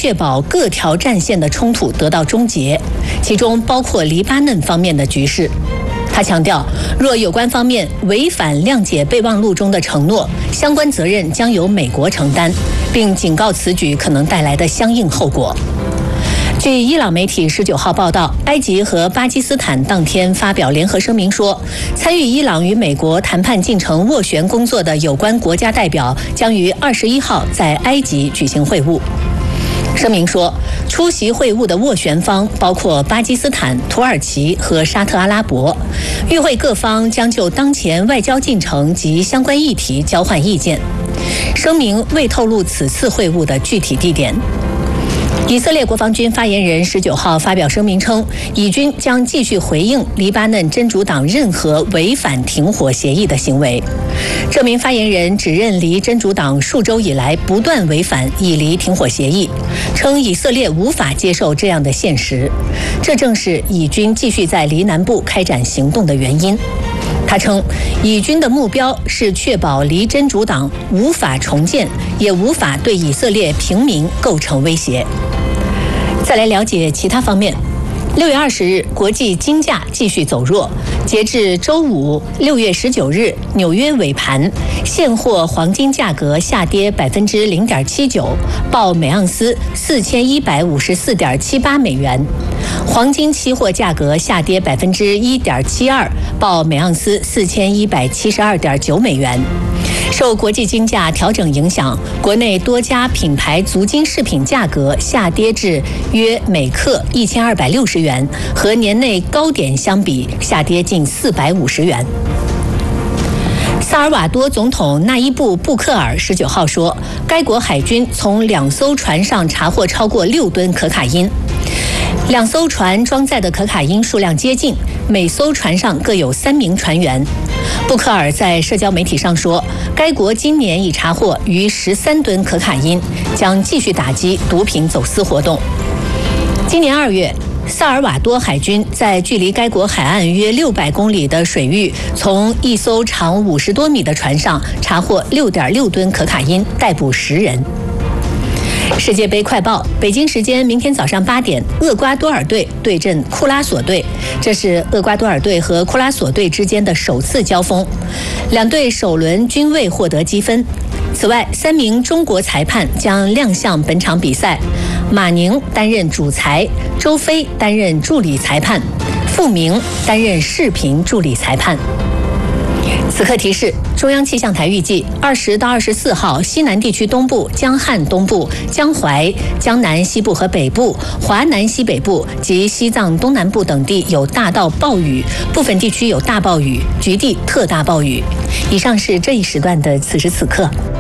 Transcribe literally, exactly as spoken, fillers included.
确保各条战线的冲突得到终结，其中包括黎巴嫩方面的局势。他强调，若有关方面违反谅解备忘录中的承诺，相关责任将由美国承担，并警告此举可能带来的相应后果。据伊朗媒体十九号报道，埃及和巴基斯坦当天发表联合声明说，参与伊朗与美国谈判进程斡旋工作的有关国家代表将于二十一号在埃及举行会晤。声明说，出席会晤的斡旋方包括巴基斯坦、土耳其和沙特阿拉伯。与会各方将就当前外交进程及相关议题交换意见。声明未透露此次会晤的具体地点。以色列国防军发言人十九号发表声明称，以军将继续回应黎巴嫩真主党任何违反停火协议的行为。这名发言人指认黎真主党数周以来不断违反以黎停火协议，称以色列无法接受这样的现实，这正是以军继续在黎南部开展行动的原因。他称，以军的目标是确保黎真主党无法重建，也无法对以色列平民构成威胁。再来了解其他方面。六月二十日，国际金价继续走弱。截至周五六月十九日纽约尾盘，现货黄金价格下跌百分之零点七九，报每盎司四千一百五十四点七八美元；黄金期货价格下跌百分之一点七二，报每盎司四千一百七十二点九美元。受国际金价调整影响，国内多家品牌足金饰品价格下跌至约每克一千二百六十元，和年内高点相比下跌近四百五十元。萨尔瓦多总统纳伊布·布克尔十九号说，该国海军从两艘船上查获超过六吨可卡因。两艘船装载的可卡因数量接近，每艘船上各有三名船员。布克尔在社交媒体上说，该国今年已查获逾十三吨可卡因，将继续打击毒品走私活动。今年二月，萨尔瓦多海军在距离该国海岸约六百公里的水域，从一艘长五十多米的船上查获六点六吨可卡因，逮捕十人。世界杯快报，北京时间明天早上八点，厄瓜多尔队对阵库拉索队，这是厄瓜多尔队和库拉索队之间的首次交锋，两队首轮均未获得积分。此外，三名中国裁判将亮相本场比赛，马宁担任主裁，周飞担任助理裁判，傅明担任视频助理裁判。此刻提示，中央气象台预计二十到二十四号，西南地区东部、江汉东部、江淮、江南西部和北部、华南西北部及西藏东南部等地有大到暴雨，部分地区有大暴雨，局地特大暴雨。以上是这一时段的此时此刻。